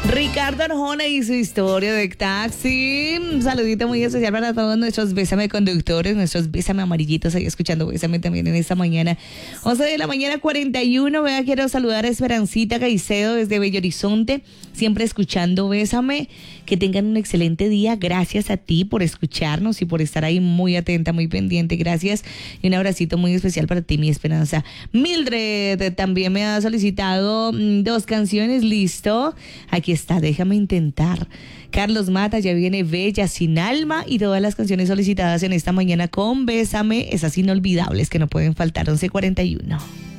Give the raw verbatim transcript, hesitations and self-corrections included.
Ricardo Arjona y su historia de taxi. Un saludito muy especial para todos nuestros Bésame conductores, nuestros Bésame amarillitos ahí escuchando Bésame también en esta mañana. once de la mañana, cuarenta y uno. Vea, quiero saludar a Esperancita Caicedo desde Bello Horizonte, siempre escuchando Bésame. Que tengan un excelente día. Gracias a ti por escucharnos y por estar ahí muy atenta, muy pendiente. Gracias. Y un abracito muy especial para ti, mi Esperanza. Mildred también me ha solicitado mm, dos canciones. Listo. Aquí está, déjame intentar. Carlos Mata, ya viene Bella, Sin Alma, y todas las canciones solicitadas en esta mañana con Bésame, esas inolvidables que no pueden faltar. once cuarenta y uno.